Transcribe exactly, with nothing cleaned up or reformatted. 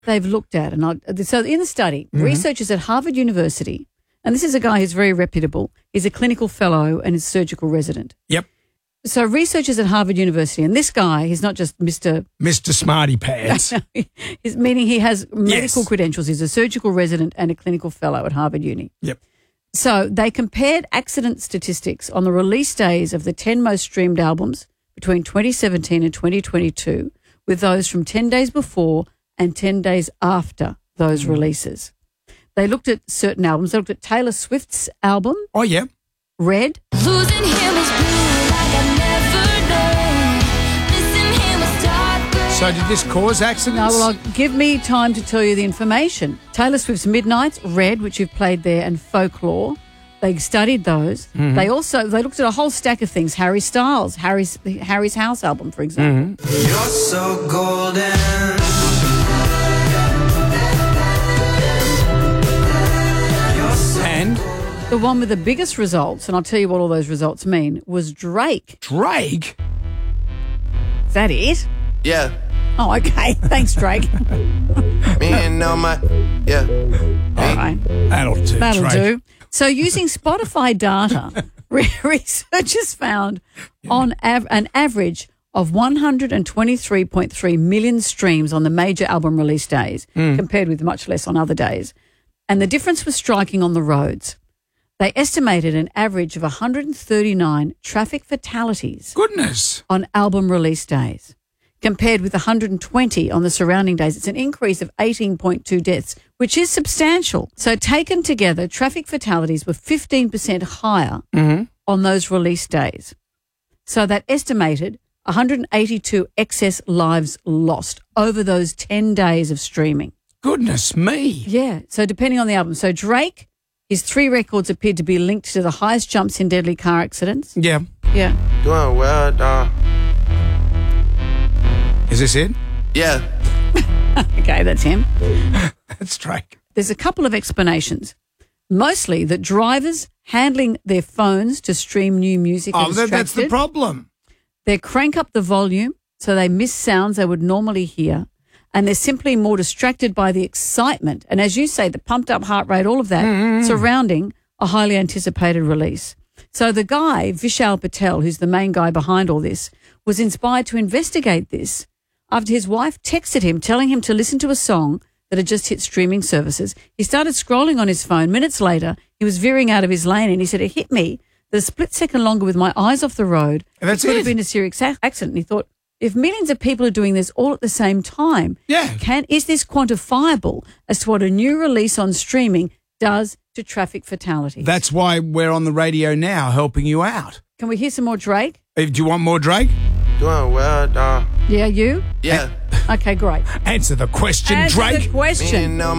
they've looked at, and I, so in the study, mm-hmm. researchers at Harvard University, and this is a guy who's very reputable. He's a clinical fellow and is a surgical resident. Yep. So researchers at Harvard University, and this guy, he's not just Mister Mister Smarty Pants. He's meaning he has medical Yes. credentials. He's a surgical resident and a clinical fellow at Harvard Uni. Yep. So they compared accident statistics on the release days of the ten most streamed albums between twenty seventeen and twenty twenty-two with those from ten days before and ten days after those releases. They looked at certain albums. They looked at Taylor Swift's album, Oh, yeah. Red. Losing him is blue like I never know. Missing him is dark blue. So did this cause No, accidents? well, I'll give me time to tell you the information. Taylor Swift's Midnights, Red, which you've played there, and Folklore. They studied those. Mm-hmm. They also they looked at a whole stack of things. Harry Styles, Harry's Harry's House album, for example. Mm-hmm. You're so golden. And The one with the biggest results, and I'll tell you what all those results mean, was Drake. Drake? Is that it? Yeah. Oh, okay. Thanks, Drake. Me and all my. Yeah. All right. That'll do, That'll Drake. do. So using Spotify data, re- researchers found on av- an average of one hundred twenty-three point three million streams on the major album release days, compared with much less on other days. And the difference was striking on the roads. They estimated an average of one hundred thirty-nine traffic fatalities Goodness. on album release days, compared with one hundred twenty on the surrounding days. It's an increase of eighteen point two deaths, which is substantial. So taken together, traffic fatalities were fifteen percent higher Mm-hmm. on those release days. So that estimated one hundred eighty-two excess lives lost over those ten days of streaming. Goodness me. Yeah. So depending on the album. So Drake, his three records appeared to be linked to the highest jumps in deadly car accidents. Yeah. Yeah. Doing well, dog. Is this it? Yeah. Okay, that's him. That's Drake. There's a couple of explanations. Mostly that drivers handling their phones to stream new music are Oh, that, that's the distracted. problem. They crank up the volume so they miss sounds they would normally hear, and they're simply more distracted by the excitement. And as you say, the pumped up heart rate, all of that Mm-hmm. surrounding a highly anticipated release. So the guy, Vishal Patel, who's the main guy behind all this, was inspired to investigate this after his wife texted him telling him to listen to a song that had just hit streaming services. He started scrolling on his phone. Minutes later, he was veering out of his lane, and he said, it hit me that a split second longer with my eyes off the road. And that's it could it. have been a serious ac- accident. And he thought, if millions of people are doing this all at the same time, Yeah. can is this quantifiable as to what a new release on streaming does to traffic fatalities? That's why we're on the radio now helping you out. Can we hear some more Drake? Uh, Do you want more Drake? Doing well, dog. Yeah, you? Yeah. Okay, great. Answer the question, Answer Drake. the question. Me and all